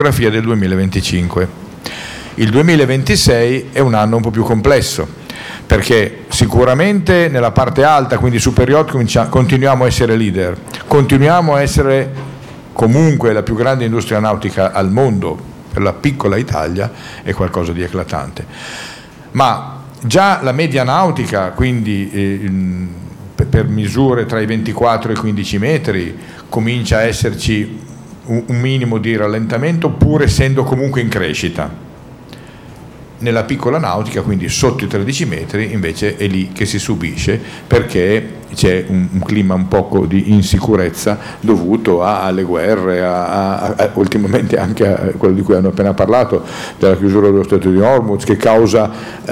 fotografia del 2025. Il 2026 è un anno un po' più complesso, perché sicuramente nella parte alta, quindi super yacht, continuiamo a essere leader, continuiamo a essere comunque la più grande industria nautica al mondo. Per la piccola Italia è qualcosa di eclatante, ma già la media nautica, quindi per misure tra i 24 e i 15 metri, comincia a esserci un minimo di rallentamento, pur essendo comunque in crescita. Nella piccola nautica, quindi sotto i 13 metri, invece è lì che si subisce, perché c'è un clima un poco di insicurezza dovuto alle guerre, ultimamente anche a quello di cui hanno appena parlato, della chiusura dello Stretto di Hormuz, che causa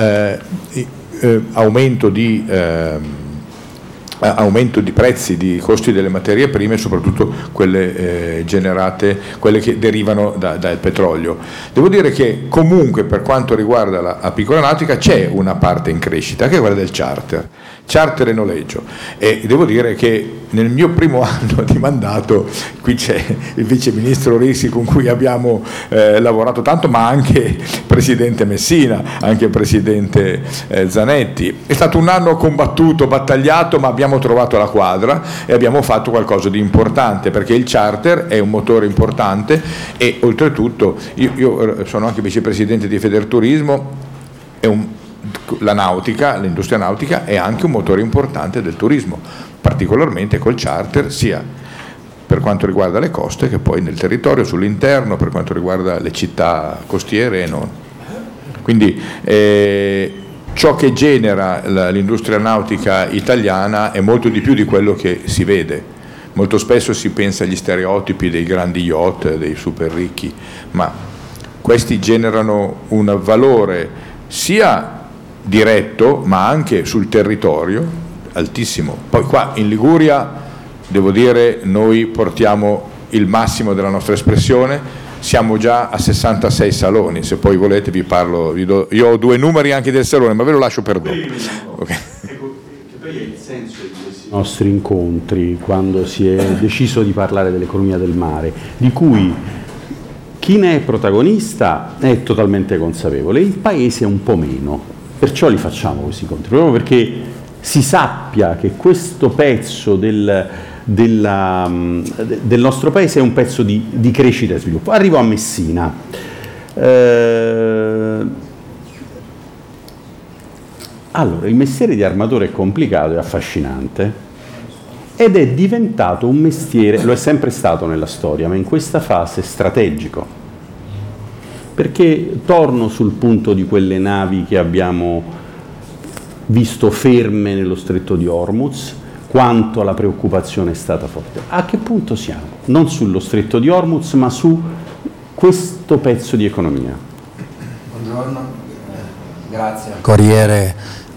aumento di prezzi, di costi delle materie prime, soprattutto quelle quelle che derivano dal petrolio. Devo dire che comunque, per quanto riguarda la piccola nautica, c'è una parte in crescita, che è quella del charter e noleggio, e devo dire che nel mio primo anno di mandato, qui c'è il vice ministro Risi con cui abbiamo lavorato tanto, ma anche il presidente Messina, anche il presidente Zanetti. È stato un anno combattuto, battagliato, ma abbiamo trovato la quadra e abbiamo fatto qualcosa di importante, perché il charter è un motore importante, e oltretutto io sono anche vicepresidente di Federturismo, la nautica, l'industria nautica è anche un motore importante del turismo, particolarmente col charter, sia per quanto riguarda le coste che poi nel territorio, sull'interno, per quanto riguarda le città costiere e non. Quindi ciò che genera l'industria nautica italiana è molto di più di quello che si vede. Molto spesso si pensa agli stereotipi dei grandi yacht, dei super ricchi, ma questi generano un valore sia diretto ma anche sul territorio altissimo. Poi qua in Liguria, devo dire, noi portiamo il massimo della nostra espressione, siamo già a 66 saloni, se poi volete vi parlo, io ho 2 numeri anche del salone, ma ve lo lascio per dopo. Okay. Il senso di questi nostri incontri, quando si è deciso di parlare dell'economia del mare, di cui chi ne è protagonista è totalmente consapevole, il Paese è un po' meno. Perciò li facciamo questi incontri, proprio perché si sappia che questo pezzo del nostro Paese è un pezzo di crescita e sviluppo. Arrivo a Messina. Allora, il mestiere di armatore è complicato e affascinante ed è diventato un mestiere, lo è sempre stato nella storia, ma in questa fase strategico. Perché torno sul punto di quelle navi che abbiamo visto ferme nello Stretto di Hormuz, quanto la preoccupazione è stata forte. A che punto siamo? Non sullo Stretto di Hormuz, ma su questo pezzo di economia. Buongiorno, grazie. Corriere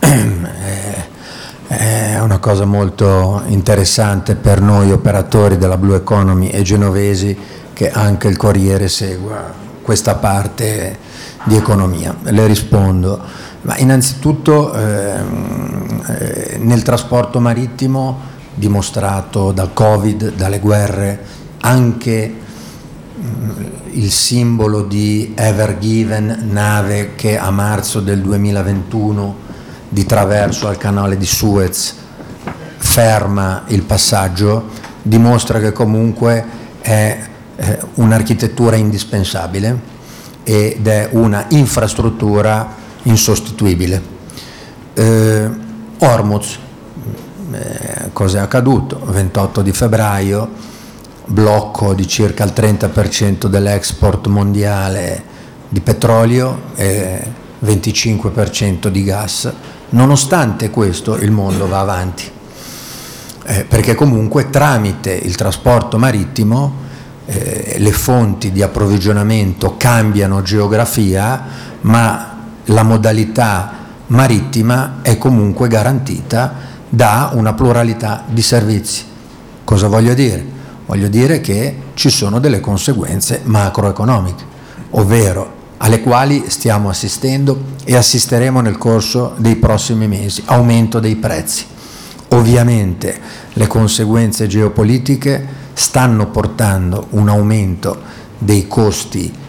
è una cosa molto interessante per noi operatori della Blue Economy e genovesi, che anche il Corriere segua questa parte di economia. Le rispondo, ma innanzitutto nel trasporto marittimo, dimostrato dal Covid, dalle guerre, anche il simbolo di Ever Given, nave che a marzo del 2021 di traverso al canale di Suez ferma il passaggio, dimostra che comunque è un'architettura indispensabile ed è una infrastruttura insostituibile. Hormuz, cosa è accaduto? 28 di febbraio, blocco di circa il 30% dell'export mondiale di petrolio e 25% di gas. Nonostante questo il mondo va avanti, perché comunque tramite il trasporto marittimo le fonti di approvvigionamento cambiano geografia, ma la modalità marittima è comunque garantita da una pluralità di servizi. Cosa voglio dire? Voglio dire che ci sono delle conseguenze macroeconomiche, ovvero alle quali stiamo assistendo e assisteremo nel corso dei prossimi mesi: aumento dei prezzi. Ovviamente le conseguenze geopolitiche stanno portando un aumento dei costi